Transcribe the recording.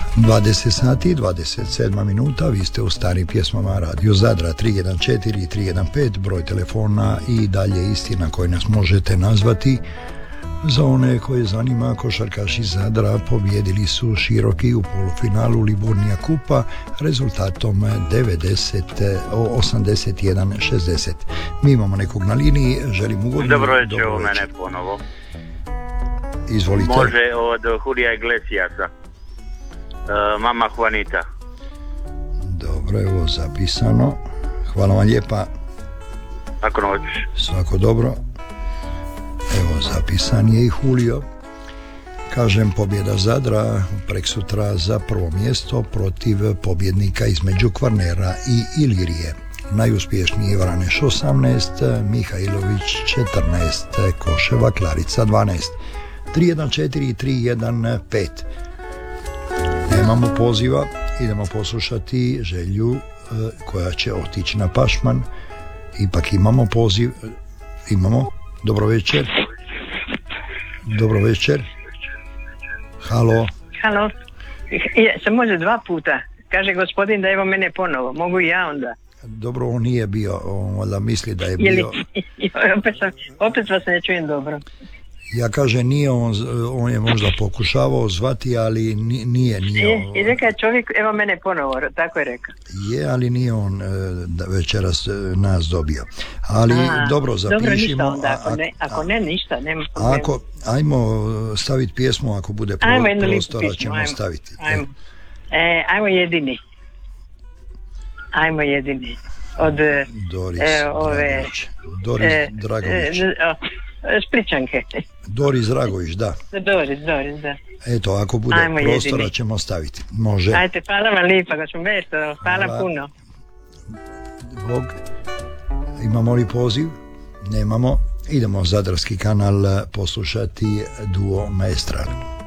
20 sati i 27 minuta, vi ste u starim pjesmama Radio Zadra. 314 315 broj telefona i dalje isti na koji nas možete nazvati. Za one koje zanima, košarkaši Zadra pobjedili su Široki u polufinalu Liburnija kupa rezultatom 81-60. Mi imamo nekog na liniji, želim ugodno. Dobro večer, u mene ponovo. Izvolite. Može od Julija Iglesiasa. Mama Juanita. Dobro, evo zapisano. Hvala vam lijepa. Ako noć. Svako dobro. Evo zapisan je i Julio. Kažem, pobjeda Zadra preksutra za prvo mjesto protiv pobjednika između Kvarnera i Ilirije. Najuspješniji je Vraneš 18, Mihajlović 14, Koševa Klarica 12. 314 315. Nemamo poziva, idemo poslušati Želju koja će otići na Pašman. Ipak imamo poziv. Imamo. Dobro večer. Dobro večer. Halo. Halo. Se može dva puta. Kaže gospodin da evo mene ponovo. Mogu i ja onda. Dobro, on nije bio. On da misli da je bio. Opet vas ne čujem dobro. Ja kažem nije on je možda pokušavao zvati, ali nije. I rekao je čovjek, evo mene ponovo, tako je rekao. Je, ali nije on večeras nas dobio. Ali dobro, zapišimo. Dobro, ništa onda, ako ne, ništa, nema problema. Ajmo staviti pjesmu, ako bude prostora ćemo staviti. Ajmo jedini. Od Doris Dragović. Spličanke. Doris Dragović, da. Doris, da. Eto, ako bude prostora jedini ćemo staviti. Može. Ajde, hvala vam lijepa, gospodin Beto. Hvala puno. Bog. Imamo li poziv? Nemamo. Idemo Zadarski kanal poslušati duo Maestral.